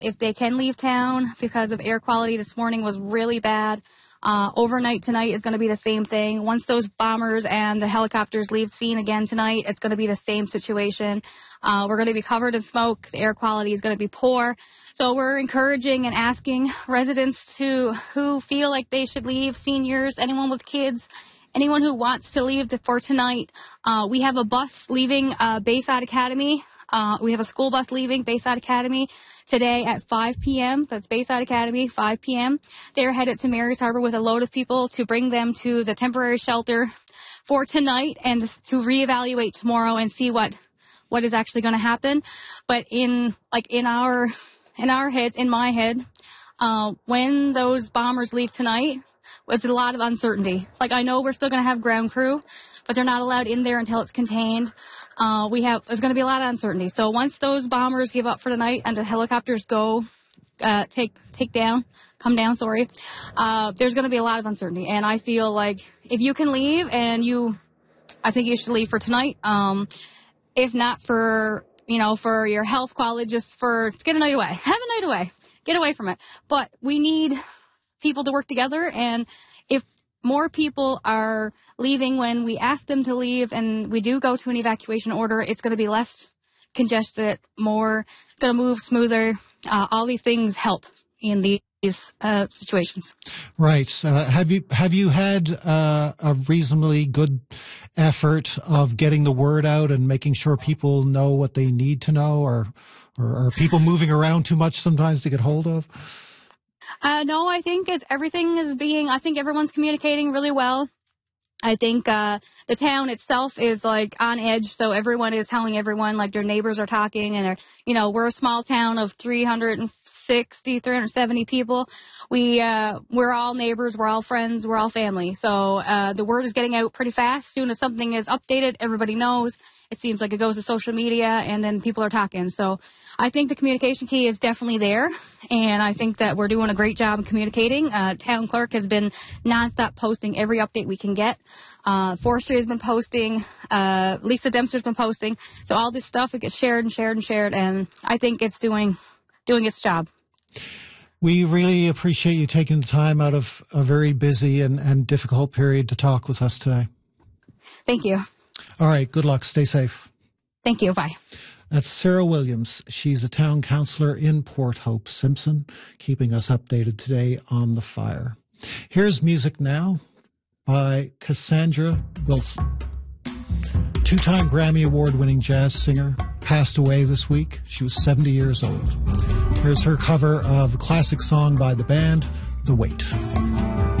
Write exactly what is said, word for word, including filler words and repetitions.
if they can leave town, because of air quality this morning was really bad. Uh, overnight tonight is going to be the same thing. Once those bombers and the helicopters leave scene again tonight, it's going to be the same situation. Uh, we're going to be covered in smoke. The air quality is going to be poor. So we're encouraging and asking residents to who feel like they should leave, seniors, anyone with kids, anyone who wants to leave for tonight. Uh, we have a bus leaving uh, Bayside Academy. Uh, we have a school bus leaving Bayside Academy today at five p.m. That's Bayside Academy, five p.m. They're headed to Marys Harbor with a load of people to bring them to the temporary shelter for tonight and to reevaluate tomorrow and see what what is actually going to happen. But in like in our in our heads, in my head, uh, when those bombers leave tonight, it's a lot of uncertainty. Like, I know we're still going to have ground crew, but they're not allowed in there until it's contained. Uh, we have, there's going to be a lot of uncertainty. So once those bombers give up for the night and the helicopters go, uh, take, take down, come down, sorry, uh, there's going to be a lot of uncertainty. And I feel like if you can leave and you, I think you should leave for tonight. Um, if not for, you know, for your health quality, just for, get a night away, have a night away, get away from it. But we need people to work together, and if more people are leaving when we ask them to leave and we do go to an evacuation order, it's going to be less congested, more, it's going to move smoother. Uh, all these things help in these uh, situations. Right. Uh, have you have you had uh, a reasonably good effort of getting the word out and making sure people know what they need to know, or, or are people moving around too much sometimes to get hold of? Uh, no, I think it's, everything is being, I think everyone's communicating really well. I think, uh, the town itself is like on edge. So everyone is telling everyone, like, their neighbors are talking, and they're, you know, we're a small town of three hundred sixty, three hundred seventy people. We, uh, we're all neighbors. We're all friends. We're all family. So, uh, the word is getting out pretty fast. As soon as something is updated, everybody knows. It seems like it goes to social media, and then people are talking. So I think the communication key is definitely there, and I think that we're doing a great job of communicating. Uh, town clerk has been nonstop posting every update we can get. Uh, forestry has been posting. Uh, Lisa Dempster's been posting. So all this stuff, it gets shared and shared and shared, and I think it's doing doing its job. We really appreciate you taking the time out of a very busy and, and difficult period to talk with us today. Thank you. All right. Good luck. Stay safe. Thank you. Bye. That's Sarah Williams. She's a town councillor in Port Hope Simpson, keeping us updated today on the fire. Here's music now by Cassandra Wilson. Two-time Grammy Award-winning jazz singer, passed away this week. She was seventy years old. Here's her cover of a classic song by the band, The Weight.